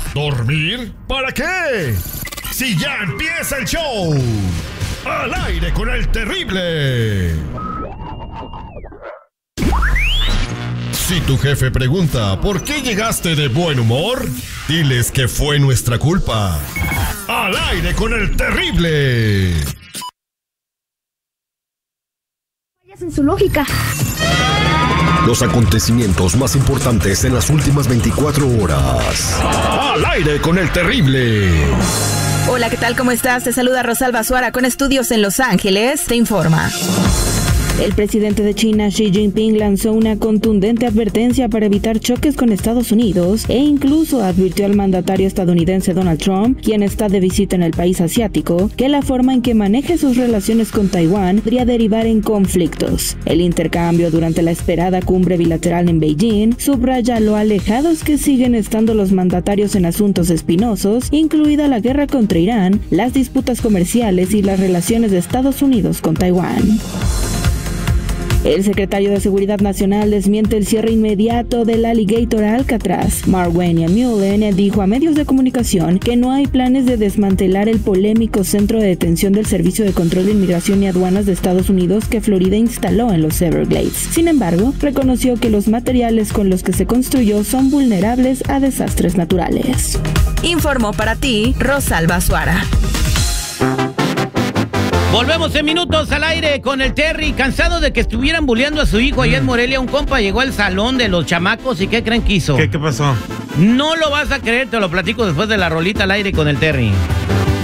¿Dormir? ¿Para qué? Si ya empieza el show. Al aire con el terrible. Si tu jefe pregunta ¿por qué llegaste de buen humor? Diles que fue nuestra culpa. Al aire con el terrible. En su lógica. Los acontecimientos más importantes en las últimas 24 horas. Al aire con el terrible. Hola, ¿qué tal? ¿Cómo estás? Te saluda Rosalba Suara con estudios en Los Ángeles. Te informa. El presidente de China, Xi Jinping, lanzó una contundente advertencia para evitar choques con Estados Unidos e incluso advirtió al mandatario estadounidense Donald Trump, quien está de visita en el país asiático, que la forma en que maneje sus relaciones con Taiwán podría derivar en conflictos. El intercambio durante la esperada cumbre bilateral en Beijing subraya lo alejados que siguen estando los mandatarios en asuntos espinosos, incluida la guerra contra Irán, las disputas comerciales y las relaciones de Estados Unidos con Taiwán. El secretario de Seguridad Nacional desmiente el cierre inmediato del Alligator Alcatraz. Marwenia Mullen dijo a medios de comunicación que no hay planes de desmantelar el polémico centro de detención del Servicio de Control de Inmigración y Aduanas de Estados Unidos que Florida instaló en los Everglades. Sin embargo, reconoció que los materiales con los que se construyó son vulnerables a desastres naturales. Informó para ti Rosalba Suara. Volvemos en minutos al aire con el Terry. Cansado de que estuvieran bulleando a su hijo allá en Morelia, un compa llegó al salón de los chamacos y ¿qué creen que hizo? ¿Qué pasó? No lo vas a creer, te lo platico después de la rolita al aire con el Terry.